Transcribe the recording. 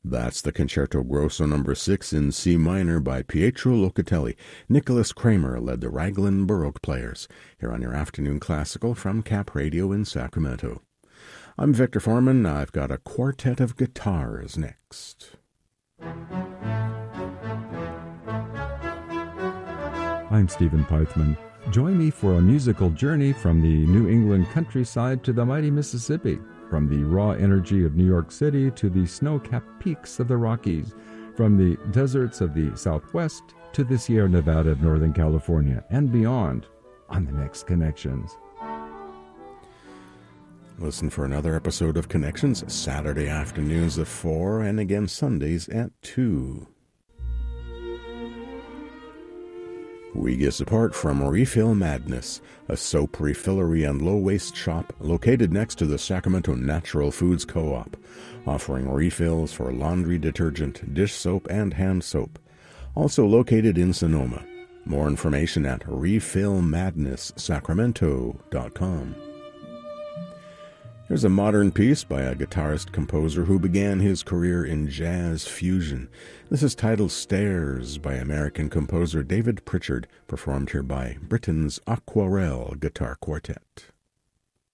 That's the Concerto Grosso No. 6 in C minor by Pietro Locatelli. Nicholas Kramer led the Raglan Baroque players, here on your afternoon classical from Cap Radio in Sacramento. I'm Victor Foreman. I've got a quartet of guitars next. I'm Stephen Pythman. Join me for a musical journey from the New England countryside to the mighty Mississippi, from the raw energy of New York City to the snow-capped peaks of the Rockies, from the deserts of the Southwest to the Sierra Nevada of Northern California, and beyond on the next Connections. Listen for another episode of Connections Saturday afternoons at 4 and again Sundays at 2. We get support from Refill Madness, a soap refillery and low-waste shop located next to the Sacramento Natural Foods Co-op, offering refills for laundry detergent, dish soap, and hand soap. Also located in Sonoma. More information at refillmadnesssacramento.com. Here's a modern piece by a guitarist-composer who began his career in jazz fusion. This is titled Stairs by American composer David Pritchard, performed here by Britain's Aquarelle Guitar Quartet.